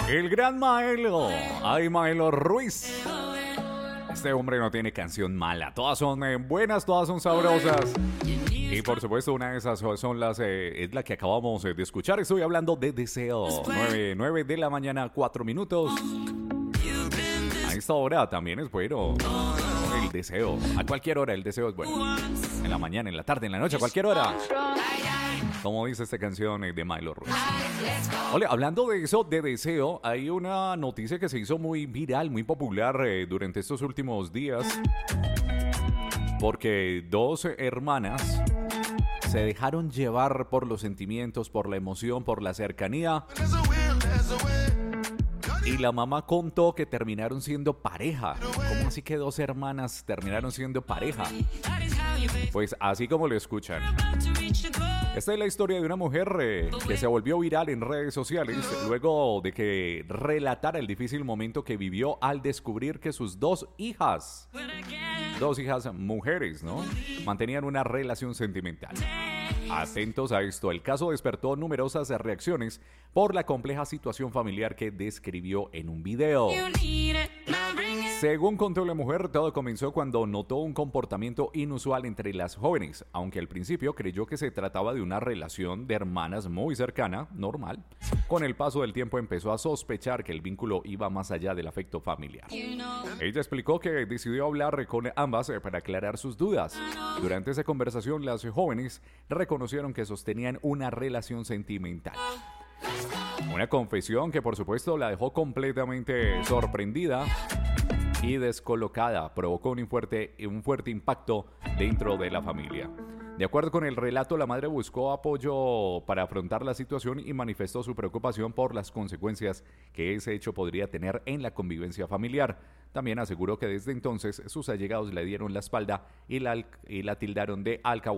El gran Maelo. Ay, Maelo Ruiz. Este hombre no tiene canción mala. Todas son buenas, todas son sabrosas. Y por supuesto, una de esas son es la que acabamos de escuchar. Estoy hablando de Deseo. 9 de la mañana, 4 minutos. A esta hora también es bueno. El deseo. A cualquier hora el deseo es bueno. En la mañana, en la tarde, en la noche, a cualquier hora. Como dice esta canción de Maelo Ruiz. Oye, hablando de eso, de deseo, hay una noticia que se hizo muy viral, muy popular durante estos últimos días. Porque dos hermanas se dejaron llevar por los sentimientos, por la emoción, por la cercanía. Y la mamá contó que terminaron siendo pareja. ¿Cómo así que dos hermanas terminaron siendo pareja? Pues así como lo escuchan. Esta es la historia de una mujer que se volvió viral en redes sociales luego de que relatara el difícil momento que vivió al descubrir que sus dos hijas mujeres, ¿no?, mantenían una relación sentimental. Atentos a esto, el caso despertó numerosas reacciones por la compleja situación familiar que describió en un video. Según contó la mujer, todo comenzó cuando notó un comportamiento inusual entre las jóvenes, aunque al principio creyó que se trataba de una relación de hermanas muy cercana, normal. Con el paso del tiempo empezó a sospechar que el vínculo iba más allá del afecto familiar. Ella explicó que decidió hablar con ambas para aclarar sus dudas. Durante esa conversación, las jóvenes reconocieron que sostenían una relación sentimental. Una confesión que por supuesto la dejó completamente sorprendida y descolocada, provocó un fuerte impacto dentro de la familia. De acuerdo con el relato, la madre buscó apoyo para afrontar la situación y manifestó su preocupación por las consecuencias que ese hecho podría tener en la convivencia familiar. También aseguró que desde entonces sus allegados le dieron la espalda y la tildaron de alcahueta.